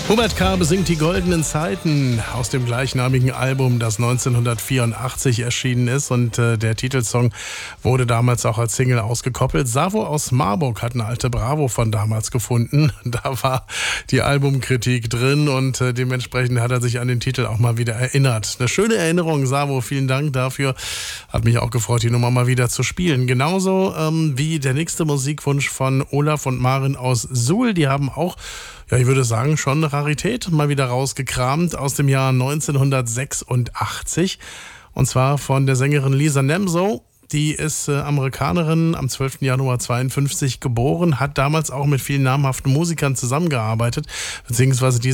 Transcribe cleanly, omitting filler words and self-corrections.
Hubert K. besingt die goldenen Zeiten aus dem gleichnamigen Album, das 1984 erschienen ist. Und der Titelsong wurde damals auch als Single ausgekoppelt. Savo aus Marburg hat eine alte Bravo von damals gefunden. Da war die Albumkritik drin und dementsprechend hat er sich an den Titel auch mal wieder erinnert. Eine schöne Erinnerung, Savo. Vielen Dank dafür. Hat mich auch gefreut, die Nummer mal wieder zu spielen. Genauso wie der nächste Musikwunsch von Olaf und Maren aus Suhl. Die haben auch, ja, ich würde sagen, schon eine Rarität mal wieder rausgekramt aus dem Jahr 1986. Und zwar von der Sängerin Lisa Nemso. Die ist Amerikanerin, am 12. Januar 52 geboren, hat damals auch mit vielen namhaften Musikern zusammengearbeitet, beziehungsweise die